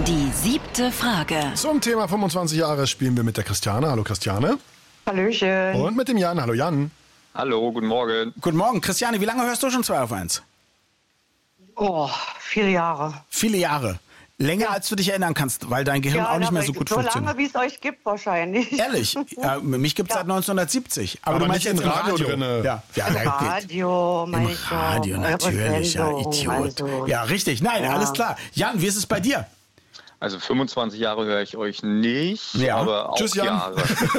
Die 7. Frage. Zum Thema 25 Jahre spielen wir mit der Christiane. Hallo Christiane. Hallöchen. Und mit dem Jan. Hallo Jan. Hallo, guten Morgen. Guten Morgen. Christiane, wie lange hörst du schon 2 auf 1? Oh, 4 Jahre. Viele Jahre. Länger, als du dich erinnern kannst, weil dein Gehirn auch nicht mehr so gut funktioniert. So lange, wie es euch gibt wahrscheinlich. Ehrlich? Ja, mich gibt es seit 1970. Aber du meinst nicht jetzt im Radio drinne. Ja, Im Radio, Im meine ich Radio, doch. natürlich, ja, Eure Idiot. Sendung, also. Ja, richtig. Nein, alles klar. Jan, wie ist es bei dir? Also 25 Jahre höre ich euch nicht, Ja. aber auch Tschüss, Jan. Jahre.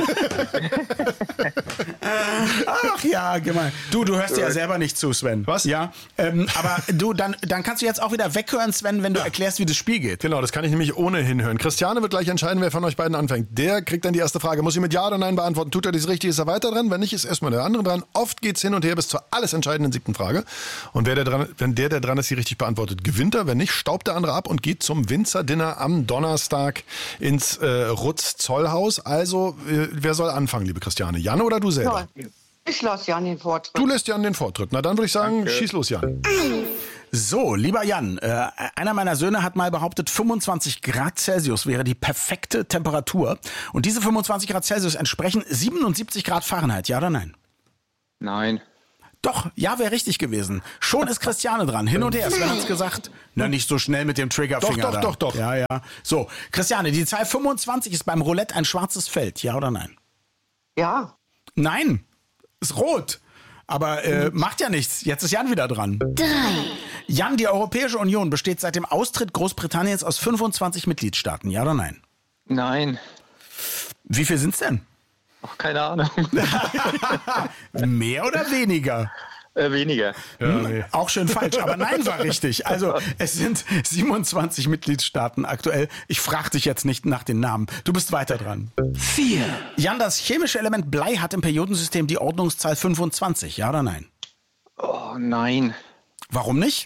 Ach ja, gemein. Du hörst dir ja selber nicht zu, Sven. Was? Ja, aber du, dann kannst du jetzt auch wieder weghören, Sven, wenn du erklärst, wie das Spiel geht. Genau, das kann ich nämlich ohnehin hören. Christiane wird gleich entscheiden, wer von euch beiden anfängt. Der kriegt dann die erste Frage. Muss sie mit Ja oder Nein beantworten. Tut er dies richtig, ist er weiter dran. Wenn nicht, ist erstmal der andere dran. Oft geht's hin und her bis zur alles entscheidenden 7. Frage. Und wenn der dran ist, die richtig beantwortet, gewinnt er. Wenn nicht, staubt der andere ab und geht zum Winzerdinner am Donnerstag ins Rutz-Zollhaus. Also, wer soll anfangen, liebe Christiane? Jan oder du selber? Ja, ich lasse Jan den Vortritt. Du lässt Jan den Vortritt. Na, dann würde ich sagen, schieß los, Jan. So, lieber Jan, einer meiner Söhne hat mal behauptet, 25 Grad Celsius wäre die perfekte Temperatur. Und diese 25 Grad Celsius entsprechen 77 Grad Fahrenheit. Ja oder nein? Nein. Doch, ja, wäre richtig gewesen. Schon ist Christiane dran. Hin und her, Sven hat's gesagt. Na, nicht so schnell mit dem Triggerfinger. Doch. Ja, ja. So, Christiane, die Zahl 25 ist beim Roulette ein schwarzes Feld. Ja oder nein? Ja. Nein, ist rot. Aber macht ja nichts. Jetzt ist Jan wieder dran. 3. Jan, die Europäische Union besteht seit dem Austritt Großbritanniens aus 25 Mitgliedstaaten. Ja oder nein? Nein. Wie viel sind's denn? Ach, keine Ahnung. Mehr oder weniger? Weniger. Auch schön falsch, aber nein war richtig. Also es sind 27 Mitgliedstaaten aktuell. Ich frage dich jetzt nicht nach den Namen. Du bist weiter dran. 4. Jan, das chemische Element Blei hat im Periodensystem die Ordnungszahl 25. Ja oder nein? Oh, nein. Warum nicht?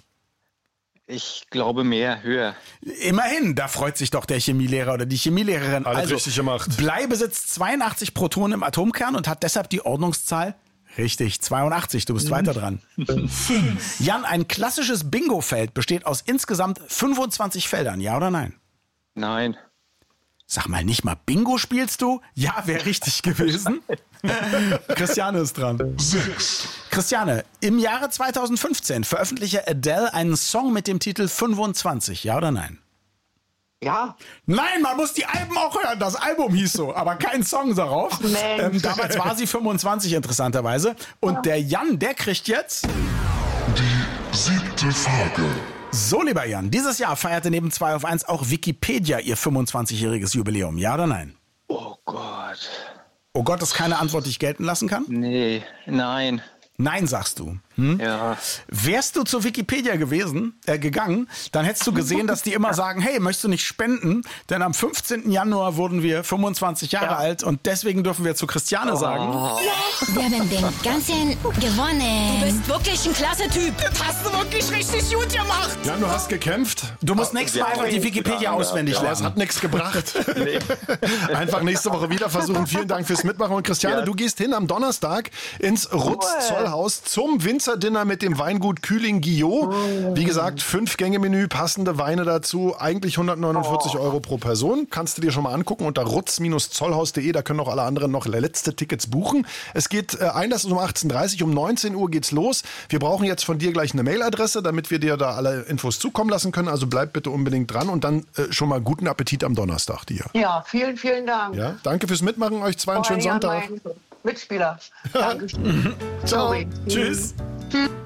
Ich glaube mehr, höher. Immerhin, da freut sich doch der Chemielehrer oder die Chemielehrerin. Alles richtig gemacht. Blei besitzt 82 Protonen im Atomkern und hat deshalb die Ordnungszahl richtig, 82. Du bist weiter dran. 5. Jan, ein klassisches Bingo-Feld besteht aus insgesamt 25 Feldern. Ja oder nein? Nein. Sag mal, nicht mal Bingo spielst du? Ja, wäre richtig gewesen. Christiane ist dran. 6. Christiane, im Jahre 2015 veröffentlichte Adele einen Song mit dem Titel 25. Ja oder nein? Ja. Nein, man muss die Alben auch hören. Das Album hieß so, aber kein Song darauf. Mensch. Damals war sie 25 interessanterweise. Und der Jan, der kriegt jetzt... Die 7. Frage. So, lieber Jan, dieses Jahr feierte neben 2 auf 1 auch Wikipedia ihr 25-jähriges Jubiläum. Ja oder nein? Oh Gott. Oh Gott, ist keine Antwort, die ich gelten lassen kann? Nee, nein. Nein, sagst du. Hm? Ja. Wärst du zu Wikipedia gegangen, dann hättest du gesehen, dass die immer sagen, hey, möchtest du nicht spenden? Denn am 15. Januar wurden wir 25 Jahre alt und deswegen dürfen wir zu Christiane sagen. Wir haben den ganzen gewonnen. Du bist wirklich ein klasse Typ. Das hast du wirklich richtig gut gemacht. Jan, du hast gekämpft. Du musst nächstes Mal einfach die Wikipedia auswendig Ja, es lernen. hat nichts gebracht. Einfach nächste Woche wieder versuchen. Vielen Dank fürs Mitmachen. Und Christiane, Ja. du gehst hin am Donnerstag ins Rutz-Zollhaus zum Winzerdinner mit dem Weingut Kühling-Guillot. Wie gesagt, 5-Gänge-Menü, passende Weine dazu. Eigentlich 149 € pro Person. Kannst du dir schon mal angucken unter rutz-zollhaus.de. Da können auch alle anderen noch letzte Tickets buchen. Es geht Einlass um 18:30 Uhr. Um 19 Uhr geht's los. Wir brauchen jetzt von dir gleich eine Mailadresse, damit wir dir da alle Infos zukommen lassen können. Also bleib bitte unbedingt dran und dann schon mal guten Appetit am Donnerstag dir. Ja, vielen, vielen Dank. Ja, danke fürs Mitmachen. Euch zwei einen schönen Jan, Sonntag. mein Mitspieler. Dankeschön. Ciao. Sorry. Tschüss. Tschüss.